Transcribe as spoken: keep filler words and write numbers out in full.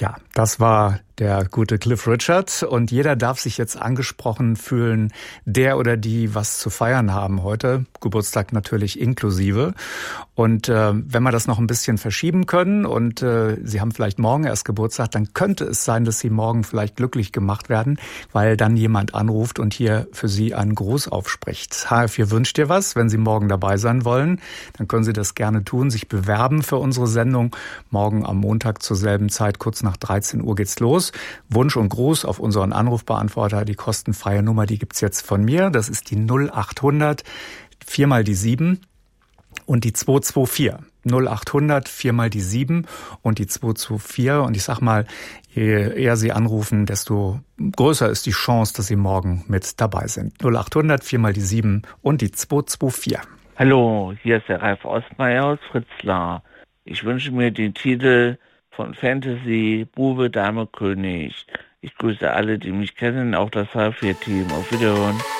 Tja, das war der gute Cliff Richard und jeder darf sich jetzt angesprochen fühlen, der oder die was zu feiern haben heute, Geburtstag natürlich inklusive. Und äh, wenn wir das noch ein bisschen verschieben können und äh, Sie haben vielleicht morgen erst Geburtstag, dann könnte es sein, dass Sie morgen vielleicht glücklich gemacht werden, weil dann jemand anruft und hier für Sie einen Gruß aufspricht. H F vier wünscht dir was, wenn Sie morgen dabei sein wollen, dann können Sie das gerne tun, sich bewerben für unsere Sendung. Morgen am Montag zur selben Zeit, kurz nach dreizehn Uhr geht's los. Wunsch und Gruß auf unseren Anrufbeantworter, die kostenfreie Nummer, die gibt's jetzt von mir. Das ist die null achthundert, vier mal die sieben und die zwei zwei vier. null achthundert, vier mal die sieben und die zwei zwei vier. Und ich sag mal, je eher Sie anrufen, desto größer ist die Chance, dass Sie morgen mit dabei sind. null achthundert, vier mal die sieben und die zwei zwei vier. Hallo, hier ist der Ralf Ostmeier aus Fritzlar. Ich wünsche mir den Titel von Fantasy Bube, Dame, König. Ich grüße alle, die mich kennen, auch das H vier Team. Auf Wiederhören.